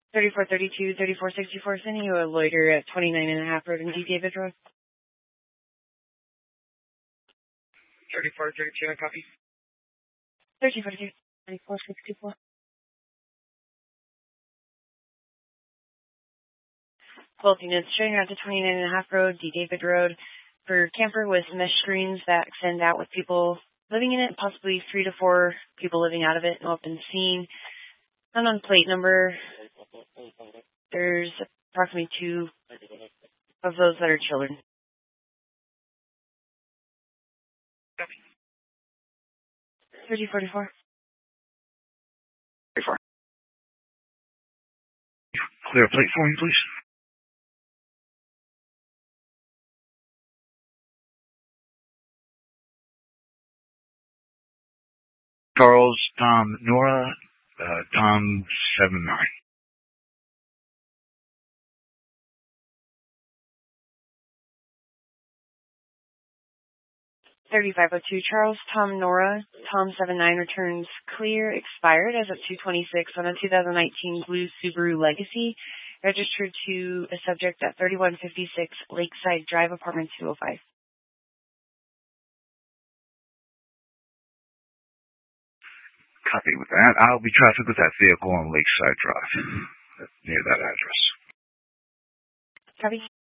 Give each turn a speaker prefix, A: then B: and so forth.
A: 3432, 3464, sending you a loiter at 29.5 Road in D. David Road.
B: 3432, I copy.
A: 3432, 3464. Both units showing out to 29.5 Road, D. David Road, for camper with mesh screens that extend out with people living in it, possibly 3 to 4 people living out of it, no open scene. Unknown plate number. There's approximately 2 of those that are children.
B: Copy.
A: 3044.
B: 34. Clear a plate for me, please. Charles, Tom, Nora, Tom 79.
A: 3502, Charles, Tom, Nora, Tom 79 returns clear, expired as of 226 on a 2019 blue Subaru Legacy, registered to a subject at 3156 Lakeside Drive, apartment 205.
B: Copy with that. I'll be traffic with that vehicle on Lakeside Drive, near that address.
A: Copy.